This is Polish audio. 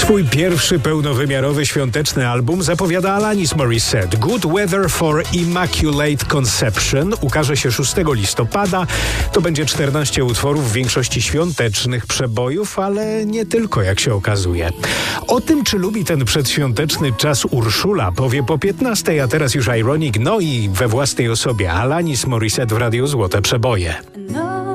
Swój pierwszy pełnowymiarowy świąteczny album zapowiada Alanis Morissette. Good Weather for Immaculate Conception ukaże się 6 listopada. To będzie 14 utworów, w większości świątecznych przebojów, ale nie tylko, jak się okazuje. O tym, czy lubi ten przedświąteczny czas, Urszula powie po 15, a teraz już Ironic, no i we własnej osobie Alanis Morissette w Radiu Złote Przeboje. No.